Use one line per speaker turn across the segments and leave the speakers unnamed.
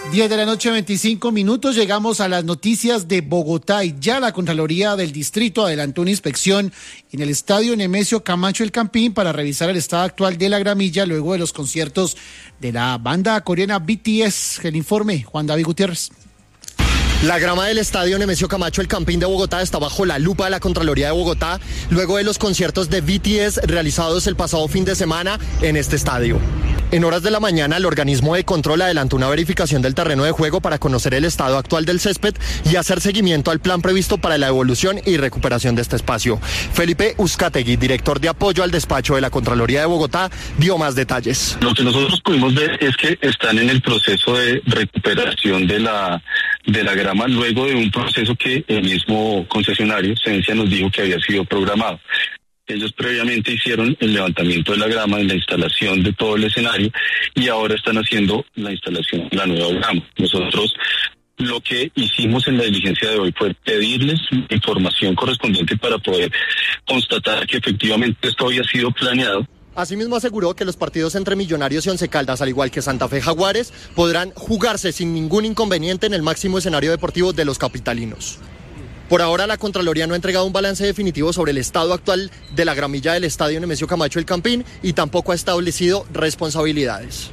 10 de la noche, 25 minutos. Llegamos a las noticias de Bogotá y ya la Contraloría del Distrito adelantó una inspección en el estadio Nemesio Camacho El Campín para revisar el estado actual de la gramilla luego de los conciertos de la banda coreana BTS. El informe, Juan David Gutiérrez.
La grama del estadio Nemesio Camacho El Campín de Bogotá está bajo la lupa de la Contraloría de Bogotá luego de los conciertos de BTS realizados el pasado fin de semana en este estadio. En horas de la mañana, el organismo de control adelantó una verificación del terreno de juego para conocer el estado actual del césped y hacer seguimiento al plan previsto para la evolución y recuperación de este espacio. Felipe Uzcategui, director de apoyo al despacho de la Contraloría de Bogotá, dio más detalles.
Lo que nosotros pudimos ver es que están en el proceso de recuperación de la grama luego de un proceso que el mismo concesionario, Sencia, nos dijo que había sido programado. Ellos previamente hicieron el levantamiento de la grama, la instalación de todo el escenario y ahora están haciendo la instalación de la nueva grama. Nosotros lo que hicimos en la diligencia de hoy fue pedirles información correspondiente para poder constatar que efectivamente esto había sido planeado.
Asimismo aseguró que los partidos entre Millonarios y Once Caldas, al igual que Santa Fe Jaguares, podrán jugarse sin ningún inconveniente en el máximo escenario deportivo de los capitalinos. Por ahora, la Contraloría no ha entregado un balance definitivo sobre el estado actual de la gramilla del estadio Nemesio Camacho El Campín y tampoco ha establecido responsabilidades.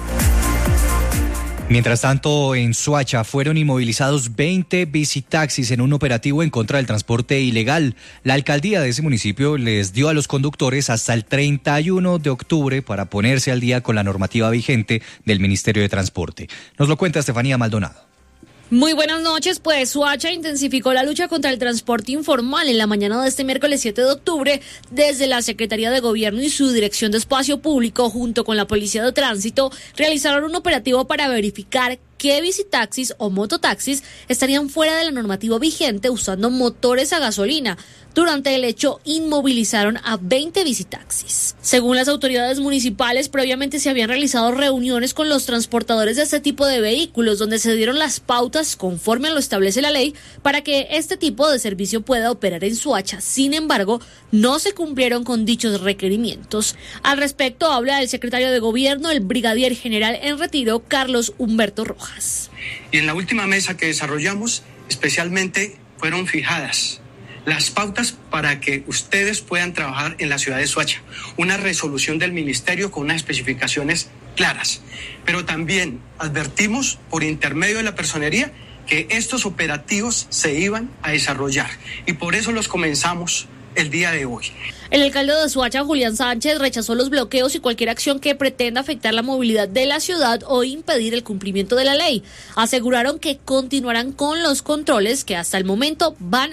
Mientras tanto, en Soacha fueron inmovilizados 20 bicitaxis en un operativo en contra del transporte ilegal. La alcaldía de ese municipio les dio a los conductores hasta el 31 de octubre para ponerse al día con la normativa vigente del Ministerio de Transporte. Nos lo cuenta Estefanía Maldonado.
Muy buenas noches, pues Soacha intensificó la lucha contra el transporte informal en la mañana de este miércoles 7 de octubre desde la Secretaría de Gobierno y su Dirección de Espacio Público junto con la Policía de Tránsito realizaron un operativo para verificar qué bicitaxis o mototaxis estarían fuera de la normativa vigente usando motores a gasolina. Durante el hecho, inmovilizaron a 20 bicitaxis. Según las autoridades municipales, previamente se habían realizado reuniones con los transportadores de este tipo de vehículos, donde se dieron las pautas conforme a lo establece la ley para que este tipo de servicio pueda operar en Soacha. Sin embargo, no se cumplieron con dichos requerimientos. Al respecto, habla el secretario de Gobierno, el brigadier general en retiro, Carlos Humberto Rojas.
Y en la última mesa que desarrollamos, especialmente fueron fijadas las pautas para que ustedes puedan trabajar en la ciudad de Soacha. Una resolución del ministerio con unas especificaciones claras. Pero también advertimos por intermedio de la personería que estos operativos se iban a desarrollar. Y por eso los comenzamos el día de hoy.
El alcalde de Soacha, Julián Sánchez, rechazó los bloqueos y cualquier acción que pretenda afectar la movilidad de la ciudad o impedir el cumplimiento de la ley. Aseguraron que continuarán con los controles, que hasta el momento van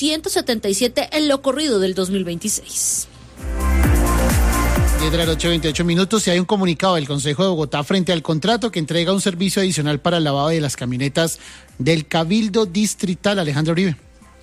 277 en lo corrido del 2026.
10 de la noche, 28 minutos. Y hay un comunicado del Consejo de Bogotá frente al contrato que entrega un servicio adicional para el lavado de las camionetas del Cabildo Distrital. Alejandro Uribe.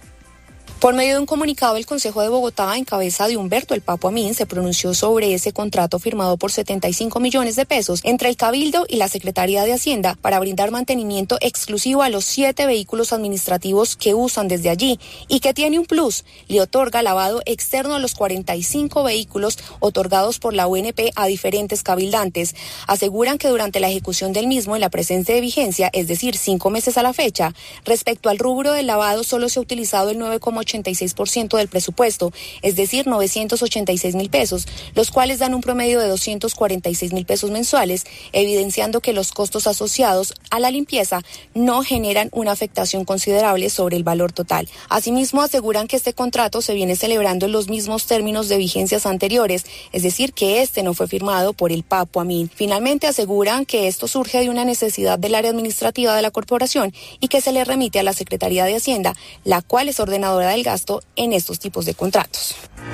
Por medio de un comunicado, el Consejo de Bogotá, en cabeza de Humberto El Papo Amin, se pronunció sobre ese contrato firmado por 75 millones de pesos entre el Cabildo y la Secretaría de Hacienda para brindar mantenimiento exclusivo a los 7 vehículos administrativos que usan desde allí y que tiene un plus, le otorga lavado externo a los 45 vehículos otorgados por la UNP a diferentes cabildantes. Aseguran que durante la ejecución del mismo, en la presente de vigencia, es decir, 5 meses a la fecha, respecto al rubro del lavado solo se ha utilizado el 9,86% del presupuesto, es decir, 986.000 pesos, los cuales dan un promedio de 246.000 pesos mensuales, evidenciando que los costos asociados a la limpieza no generan una afectación considerable sobre el valor total. Asimismo, aseguran que este contrato se viene celebrando en los mismos términos de vigencias anteriores, es decir, que este no fue firmado por el Papo Amin. Finalmente, aseguran que esto surge de una necesidad del área administrativa de la corporación y que se le remite a la Secretaría de Hacienda, la cual es ordenadora del gasto en estos tipos de contratos.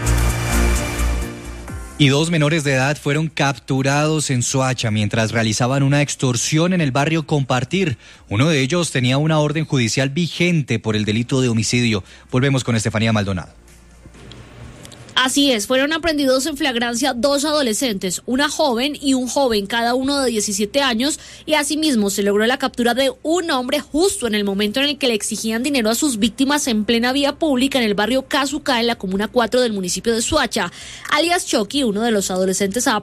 Y 2 menores de edad fueron capturados en Soacha mientras realizaban una extorsión en el barrio Compartir. Uno de ellos tenía una orden judicial vigente por el delito de homicidio. Volvemos con Estefanía Maldonado.
Así es, fueron aprendidos en flagrancia 2 adolescentes, una joven y un joven, cada uno de 17 años, y asimismo se logró la captura de un hombre justo en el momento en el que le exigían dinero a sus víctimas en plena vía pública en el barrio Casucá, en la comuna 4 del municipio de Soacha. Alias Chucky, uno de los adolescentes